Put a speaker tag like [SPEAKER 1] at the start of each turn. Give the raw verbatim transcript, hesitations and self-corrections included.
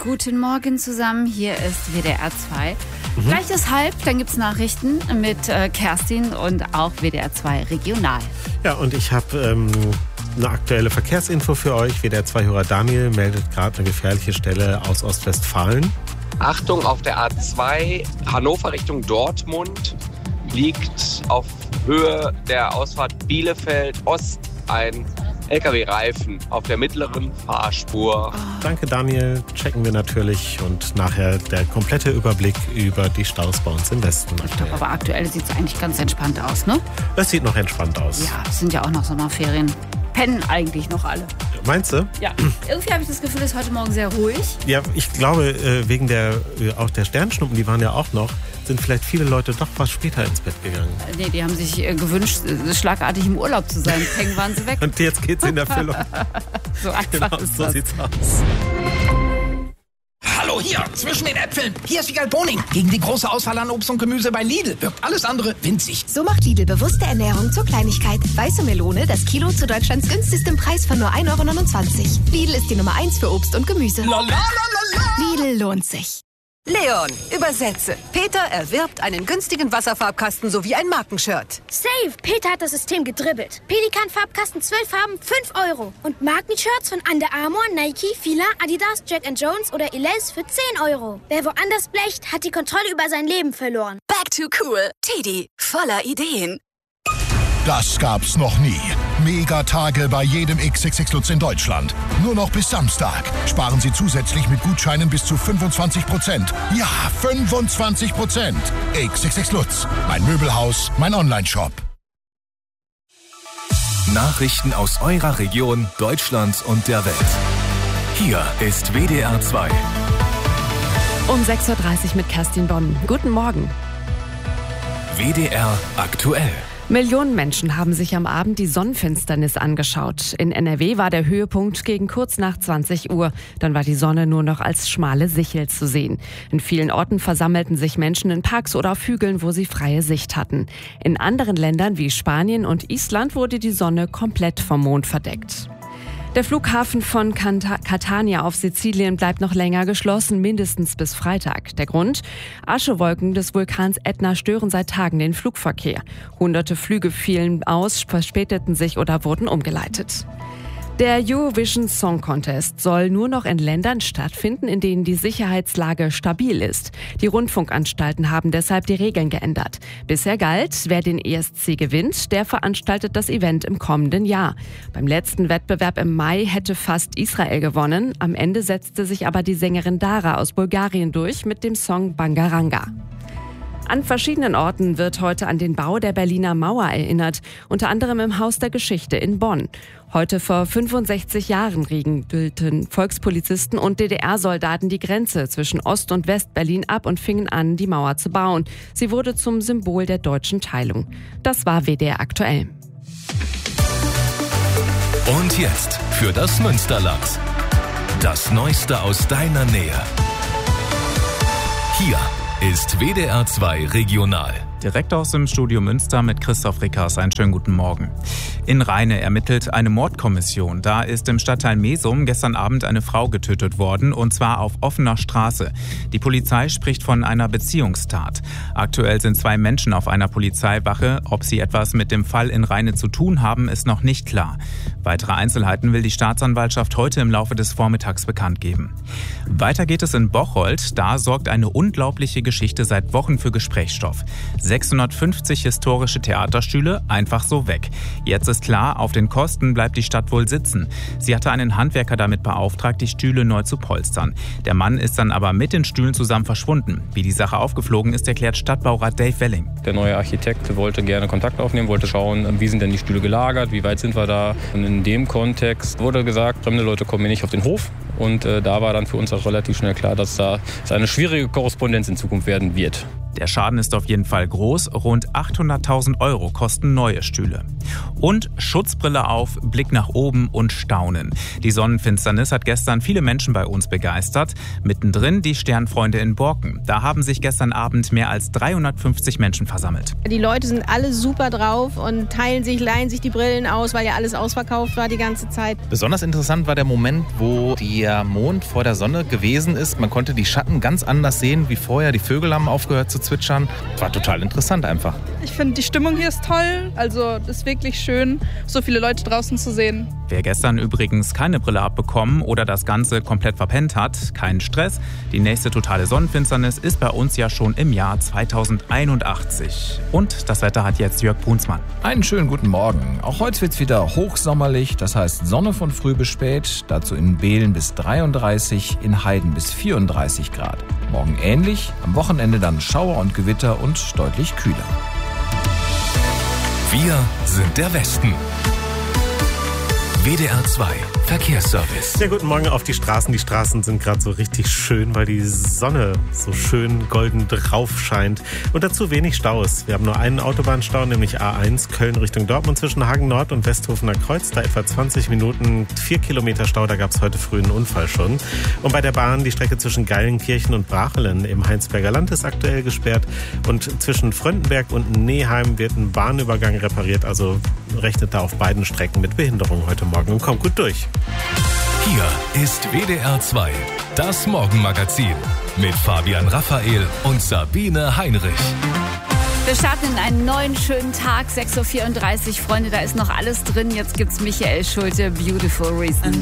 [SPEAKER 1] Guten Morgen zusammen, hier ist W D R zwei. Mhm. Gleich ist halb, dann gibt es Nachrichten mit äh, Kerstin und auch W D R zwei Regional.
[SPEAKER 2] Ja, und ich habe ähm, eine aktuelle Verkehrsinfo für euch. W D R zwei-Hörer Daniel meldet gerade eine gefährliche Stelle aus Ostwestfalen.
[SPEAKER 3] Achtung, auf der A zwei Hannover Richtung Dortmund liegt auf Höhe der Ausfahrt Bielefeld Ost ein L K W-Reifen auf der mittleren Fahrspur.
[SPEAKER 2] Oh. Danke Daniel, checken wir natürlich und nachher der komplette Überblick über die Staus bei uns im Westen.
[SPEAKER 1] Ich glaube, aber aktuell sieht es eigentlich ganz entspannt aus, ne?
[SPEAKER 2] Das sieht noch entspannt aus.
[SPEAKER 1] Ja, es sind ja auch noch Sommerferien. Pennen eigentlich noch alle.
[SPEAKER 2] Meinst du?
[SPEAKER 1] Ja. Irgendwie habe ich das Gefühl, es ist heute Morgen sehr ruhig.
[SPEAKER 2] Ja, ich glaube, wegen der, auch der Sternschnuppen, die waren ja auch noch, sind vielleicht viele Leute doch was später ins Bett gegangen.
[SPEAKER 1] Nee, die haben sich gewünscht, schlagartig im Urlaub zu sein. Peng waren sie weg.
[SPEAKER 2] Und jetzt geht's in Erfüllung.
[SPEAKER 1] So einfach
[SPEAKER 2] genau,
[SPEAKER 1] ist
[SPEAKER 2] so
[SPEAKER 1] das.
[SPEAKER 2] sieht's aus.
[SPEAKER 4] Hallo, hier, zwischen den Äpfeln. Hier ist Wiegald Boning. Gegen die große Auswahl an Obst und Gemüse bei Lidl wirkt alles andere winzig.
[SPEAKER 5] So macht Lidl bewusste Ernährung zur Kleinigkeit. Weiße Melone, das Kilo zu Deutschlands günstigstem Preis von nur ein Euro neunundzwanzig. Lidl ist die Nummer eins für Obst und Gemüse.
[SPEAKER 4] La, la, la, la, la.
[SPEAKER 5] Lidl lohnt sich.
[SPEAKER 6] Leon, übersetze. Peter erwirbt einen günstigen Wasserfarbkasten sowie ein Markenshirt.
[SPEAKER 7] Safe! Peter hat das System gedribbelt. Pelikan-Farbkasten, zwölf Farben, fünf Euro. Und Markenshirts von Under Armour, Nike, Fila, Adidas, Jack and Jones oder Elize für zehn Euro. Wer woanders blecht, hat die Kontrolle über sein Leben verloren.
[SPEAKER 6] Back to cool. Teddy, voller Ideen.
[SPEAKER 8] Das gab's noch nie. Megatage bei jedem X X X Lutz in Deutschland. Nur noch bis Samstag. Sparen Sie zusätzlich mit Gutscheinen bis zu fünfundzwanzig Prozent. Ja, fünfundzwanzig Prozent. X X X Lutz. Mein Möbelhaus, mein Onlineshop.
[SPEAKER 9] Nachrichten aus eurer Region, Deutschlands und der Welt. Hier ist W D R zwei.
[SPEAKER 10] Um sechs Uhr dreißig mit Kerstin Bonn. Guten Morgen.
[SPEAKER 9] W D R aktuell.
[SPEAKER 10] Millionen Menschen haben sich am Abend die Sonnenfinsternis angeschaut. In N R W war der Höhepunkt gegen kurz nach zwanzig Uhr. Dann war die Sonne nur noch als schmale Sichel zu sehen. In vielen Orten versammelten sich Menschen in Parks oder auf Hügeln, wo sie freie Sicht hatten. In anderen Ländern wie Spanien und Island wurde die Sonne komplett vom Mond verdeckt. Der Flughafen von Catania auf Sizilien bleibt noch länger geschlossen, mindestens bis Freitag. Der Grund? Aschewolken des Vulkans Ätna stören seit Tagen den Flugverkehr. Hunderte Flüge fielen aus, verspäteten sich oder wurden umgeleitet. Der Eurovision Song Contest soll nur noch in Ländern stattfinden, in denen die Sicherheitslage stabil ist. Die Rundfunkanstalten haben deshalb die Regeln geändert. Bisher galt, wer den E S C gewinnt, der veranstaltet das Event im kommenden Jahr. Beim letzten Wettbewerb im Mai hätte fast Israel gewonnen. Am Ende setzte sich aber die Sängerin Dara aus Bulgarien durch mit dem Song Bangaranga. An verschiedenen Orten wird heute an den Bau der Berliner Mauer erinnert, unter anderem im Haus der Geschichte in Bonn. Heute vor fünfundsechzig Jahren riegelten Volkspolizisten und D D R-Soldaten die Grenze zwischen Ost- und West-Berlin ab und fingen an, die Mauer zu bauen. Sie wurde zum Symbol der deutschen Teilung. Das war W D R aktuell.
[SPEAKER 9] Und jetzt für das Münsterland. Das Neueste aus deiner Nähe. Hier ist W D R zwei Regional.
[SPEAKER 11] Direkt aus dem Studio Münster mit Christoph Rickers. Einen schönen guten Morgen. In Rheine ermittelt eine Mordkommission. Da ist im Stadtteil Mesum gestern Abend eine Frau getötet worden, und zwar auf offener Straße. Die Polizei spricht von einer Beziehungstat. Aktuell sind zwei Menschen auf einer Polizeiwache. Ob sie etwas mit dem Fall in Rheine zu tun haben, ist noch nicht klar. Weitere Einzelheiten will die Staatsanwaltschaft heute im Laufe des Vormittags bekannt geben. Weiter geht es in Bocholt. Da sorgt eine unglaubliche Geschichte seit Wochen für Gesprächsstoff. sechshundertfünfzig historische Theaterstühle einfach so weg. Jetzt ist klar, auf den Kosten bleibt die Stadt wohl sitzen. Sie hatte einen Handwerker damit beauftragt, die Stühle neu zu polstern. Der Mann ist dann aber mit den Stühlen zusammen verschwunden. Wie die Sache aufgeflogen ist, erklärt Stadtbaurat Dave Welling.
[SPEAKER 12] Der neue Architekt wollte gerne Kontakt aufnehmen, wollte schauen, wie sind denn die Stühle gelagert, wie weit sind wir da. Und in dem Kontext wurde gesagt, fremde Leute kommen hier nicht auf den Hof. Und äh, da war dann für uns auch relativ schnell klar, dass da es eine schwierige Korrespondenz in Zukunft werden wird.
[SPEAKER 11] Der Schaden ist auf jeden Fall groß. Rund achthunderttausend Euro kosten neue Stühle. Und Schutzbrille auf, Blick nach oben und Staunen. Die Sonnenfinsternis hat gestern viele Menschen bei uns begeistert. Mittendrin die Sternfreunde in Borken. Da haben sich gestern Abend mehr als dreihundertfünfzig Menschen versammelt.
[SPEAKER 13] Die Leute sind alle super drauf und teilen sich, leihen sich die Brillen aus, weil ja alles ausverkauft war die ganze Zeit.
[SPEAKER 14] Besonders interessant war der Moment, wo der Mond vor der Sonne gewesen ist. Man konnte die Schatten ganz anders sehen wie vorher. Die Vögel haben aufgehört zu zwitschern. War total interessant einfach.
[SPEAKER 15] Ich finde, die Stimmung hier ist toll. Also es ist wirklich schön, so viele Leute draußen zu sehen.
[SPEAKER 11] Wer gestern übrigens keine Brille abbekommen oder das Ganze komplett verpennt hat, kein Stress. Die nächste totale Sonnenfinsternis ist bei uns ja schon im Jahr zweitausendeinundachtzig. Und das Wetter hat jetzt Jörg Brunsmann.
[SPEAKER 16] Einen schönen guten Morgen. Auch heute wird es wieder hochsommerlich, das heißt Sonne von früh bis spät. Dazu in Behlen bis dreiunddreißig, in Heiden bis vierunddreißig Grad. Morgen ähnlich, am Wochenende dann Schauer und Gewitter und deutlich kühler.
[SPEAKER 9] Wir sind der Westen. W D R zwei Verkehrsservice.
[SPEAKER 2] Ja, guten Morgen auf die Straßen. Die Straßen sind gerade so richtig schön, weil die Sonne so schön golden drauf scheint. Und dazu wenig Staus. Wir haben nur einen Autobahnstau, nämlich A eins Köln Richtung Dortmund zwischen Hagen Nord und Westhofener Kreuz. Da etwa zwanzig Minuten, vier Kilometer Stau. Da gab es heute früh einen Unfall schon. Und bei der Bahn die Strecke zwischen Geilenkirchen und Brachelen im Heinsberger Land ist aktuell gesperrt. Und zwischen Fröndenberg und Neheim wird ein Bahnübergang repariert. Also rechnet da auf beiden Strecken mit Behinderung heute Morgen und kommt gut durch.
[SPEAKER 9] Hier ist W D R zwei, das Morgenmagazin mit Fabian Raphael und Sabine Heinrich.
[SPEAKER 1] Wir starten in einen neuen schönen Tag, sechs Uhr vierunddreißig. Freunde, da ist noch alles drin. Jetzt gibt's Michael Schulte, Beautiful Reason.